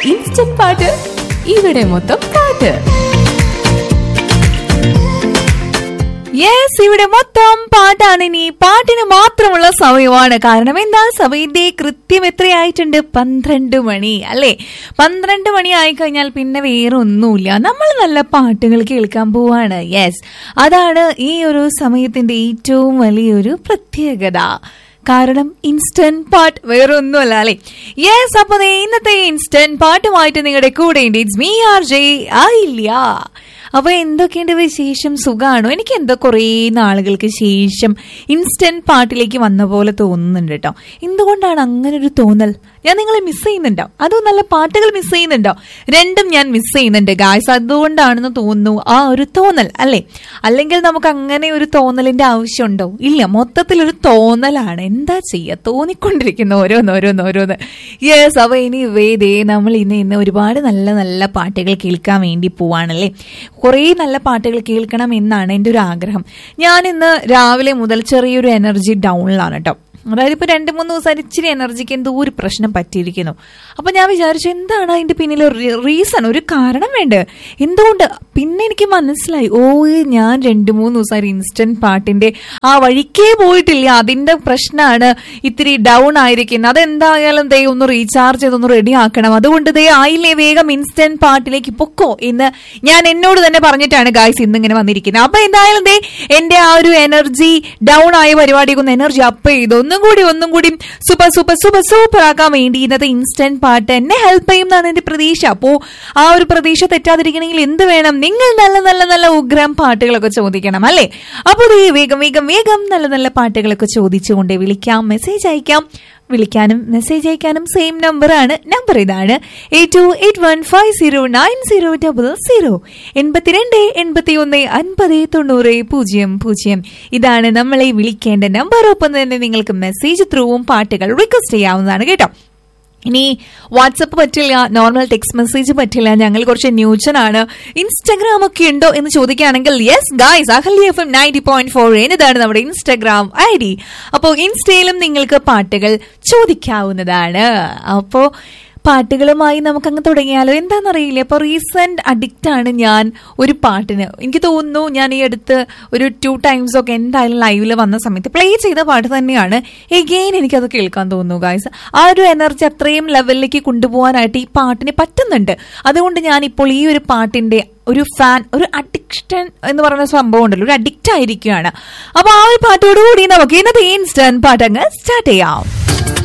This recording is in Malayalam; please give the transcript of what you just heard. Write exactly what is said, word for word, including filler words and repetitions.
ഇൻസ്റ്റന്റ് പാട്ട് ഇവിടെ മൊത്തം പാട്ട്. യെസ്, ഇവിടെ മൊത്തം പാട്ടാണ്. ഇനി പാട്ടിന് മാത്രമുള്ള സമയമാണ്. കാരണം എന്താ, സമയത്തെ കൃത്യം എത്രയായിട്ടുണ്ട്? പന്ത്രണ്ട് മണി അല്ലേ? പന്ത്രണ്ട് മണി ആയിക്കഴിഞ്ഞാൽ പിന്നെ വേറെ ഒന്നുമില്ല, നമ്മൾ നല്ല പാട്ടുകൾ കേൾക്കാൻ പോവാണ്. യെസ്, അതാണ് ഈ ഒരു സമയത്തിന്റെ ഏറ്റവും വലിയൊരു പ്രത്യേകത. കാരണം ഇൻസ്റ്റന്റ് പാട്ട് വേറെ ഒന്നുമല്ല അല്ലെ? യെസ്, അപ്പൊ ഇന്നത്തെ ഇൻസ്റ്റന്റ് പാട്ടുമായിട്ട് നിങ്ങളുടെ കൂടെ ഇറ്റ്സ് മീ ആർ ജെ ആയില്ല. അപ്പൊ എന്തൊക്കെയുണ്ട് വിശേഷം? സുഖാണോ? എനിക്ക് എന്തോ കുറേ നാളുകൾക്ക് ശേഷം ഇൻസ്റ്റന്റ് പാട്ടിലേക്ക് വന്ന പോലെ തോന്നുന്നുണ്ട് കേട്ടോ. എന്തുകൊണ്ടാണ് അങ്ങനെ ഒരു തോന്നൽ? ഞാൻ നിങ്ങളെ മിസ് ചെയ്യുന്നുണ്ടോ അതോ നല്ല പാട്ടുകൾ മിസ് ചെയ്യുന്നുണ്ടോ? രണ്ടും ഞാൻ മിസ് ചെയ്യുന്നുണ്ട് ഗായ്സ്. അതുകൊണ്ടാണെന്ന് തോന്നുന്നു ആ ഒരു തോന്നൽ അല്ലേ? അല്ലെങ്കിൽ നമുക്ക് അങ്ങനെ ഒരു തോന്നലിന്റെ ആവശ്യമുണ്ടോ? ഇല്ല, മൊത്തത്തിലൊരു തോന്നലാണ്. എന്താ ചെയ്യുക, തോന്നിക്കൊണ്ടിരിക്കുന്ന ഓരോന്ന് ഓരോന്ന് ഓരോന്ന്. യെസ്, അപ്പൊ ഇനി വേദേ നമ്മൾ ഇന്ന് ഇന്ന് ഒരുപാട് നല്ല നല്ല പാട്ടുകൾ കേൾക്കാൻ വേണ്ടി പോവാണല്ലേ. കുറേ നല്ല പാട്ടുകൾ കേൾക്കണം എന്നാണ് എൻ്റെ ഒരു ആഗ്രഹം. ഞാൻ ഇന്ന് രാവിലെ മുതൽ ചെറിയൊരു എനർജി ഡൗണിലാണ് കേട്ടോ. അതായത് ഇപ്പൊ രണ്ടു മൂന്ന് ദിവസം ഇച്ചിരി എനർജിക്ക് എന്തോ ഒരു പ്രശ്നം പറ്റിയിരിക്കുന്നു. അപ്പൊ ഞാൻ വിചാരിച്ചു എന്താണ് അതിന്റെ പിന്നിൽ റീസൺ, ഒരു കാരണം വേണ്ട, എന്തുകൊണ്ട്? പിന്നെ എനിക്ക് മനസ്സിലായി, ഓ ഞാൻ രണ്ടു മൂന്ന് ദിവസം ഇൻസ്റ്റന്റ് പാട്ടിന്റെ ആ വഴിക്കേ പോയിട്ടില്ല, അതിന്റെ പ്രശ്നമാണ് ഇത്തിരി ഡൗൺ ആയിരിക്കുന്നത്. അതെന്തായാലും ദേ ഒന്ന് റീചാർജ് ചെയ്തൊന്ന് റെഡി ആക്കണം. അതുകൊണ്ട് ദേ ആയില്ലേ, വേഗം ഇൻസ്റ്റന്റ് പാട്ടിലേക്ക് പൊക്കോ എന്ന് ഞാൻ എന്നോട് തന്നെ പറഞ്ഞിട്ടാണ് ഗായ്സ് ഇന്നിങ്ങനെ വന്നിരിക്കുന്നത്. അപ്പൊ എന്തായാലും ദേ എന്റെ ആ ഒരു എനർജി ഡൗൺ ആയ പരിപാടിക്ക് ഒന്ന് എനർജി അപ്പ് ചെയ്തു ഒന്നും കൂടി ഒന്നും കൂടി സൂപ്പർ സൂപ്പർ സൂപ്പർ സൂപ്പർ ആക്കാൻ വേണ്ടി ഇന്നത്തെ ഇൻസ്റ്റന്റ് പാട്ട് എന്നെ ഹെൽപ്പ് ചെയ്യും എന്നാണ് എന്റെ പ്രതീക്ഷ. അപ്പോ ആ ഒരു പ്രതീക്ഷ തെറ്റാതിരിക്കണമെങ്കിൽ എന്ത് വേണം? നിങ്ങൾ നല്ല നല്ല നല്ല ഉഗ്രം പാട്ടുകളൊക്കെ ചോദിക്കണം അല്ലേ? അപ്പോൾ ഈ വേഗം വേഗം വേഗം നല്ല നല്ല പാട്ടുകളൊക്കെ ചോദിച്ചുകൊണ്ട് വിളിക്കാം, മെസ്സേജ് അയക്കാം. വിളിക്കാനും മെസ്സേജ് അയക്കാനും സെയിം നമ്പറാണ്. നമ്പർ ഇതാണ് eight to eight one five zero nine zero double zero എൺപത്തിരണ്ട് എൺപത്തി ഒന്ന് അൻപത് തൊണ്ണൂറ് പൂജ്യം പൂജ്യം. ഇതാണ് നമ്മളെ വിളിക്കേണ്ട നമ്പർ. ഒപ്പം തന്നെ നിങ്ങൾക്ക് മെസ്സേജ് ത്രൂവും പാട്ടുകൾ റിക്വസ്റ്റ് ചെയ്യാവുന്നതാണ് കേട്ടോ. ഇനി വാട്സപ്പ് പറ്റില്ല, നോർമൽ ടെക്സ്റ്റ് മെസ്സേജ് പറ്റില്ല, ഞങ്ങൾ കുറച്ച് ന്യൂജനാണ്. ഇൻസ്റ്റാഗ്രാം ഒക്കെ ഉണ്ടോ എന്ന് ചോദിക്കുകയാണെങ്കിൽ yes guys, Ahalya F M ninety point four എന്നതാണ് നമ്മുടെ ഇൻസ്റ്റാഗ്രാം ഐ ഡി. അപ്പോൾ ഇൻസ്റ്റയിലും നിങ്ങൾക്ക് പാട്ടുകൾ ചോദിക്കാവുന്നതാണ്. അപ്പോൾ പാട്ടുകളുമായി നമുക്കങ്ങ് തുടങ്ങിയാലോ? എന്താണെന്നറിയില്ല, ഇപ്പോൾ റീസെന്റ് അഡിക്റ്റ് ആണ് ഞാൻ ഒരു പാട്ടിന്. എനിക്ക് തോന്നുന്നു ഞാൻ ഈ അടുത്ത് ഒരു ടു ടൈംസ് ഒക്കെ എന്തായാലും ലൈവില് വന്ന സമയത്ത് പ്ലേ ചെയ്ത പാട്ട് തന്നെയാണ് എഗെയിൻ എനിക്കത് കേൾക്കാൻ തോന്നുന്നു ഗായ്സ്. ആ ഒരു എനർജി അത്രയും ലെവലിലേക്ക് കൊണ്ടുപോകാനായിട്ട് ഈ പാട്ടിന് പറ്റുന്നുണ്ട്. അതുകൊണ്ട് ഞാൻ ഇപ്പോൾ ഈ ഒരു പാട്ടിന്റെ ഒരു ഫാൻ, ഒരു അഡിക്ഷൻ എന്ന് പറയുന്ന സംഭവം ഉണ്ടല്ലോ, ഒരു അഡിക്റ്റ് ആയിരിക്കുകയാണ്. അപ്പൊ ആ ഒരു പാട്ടോടുകൂടി നമുക്ക് ഇന്നത്തെ ഇൻസ്റ്റന്റ് പാട്ട് അങ്ങ് സ്റ്റാർട്ട് ചെയ്യാം.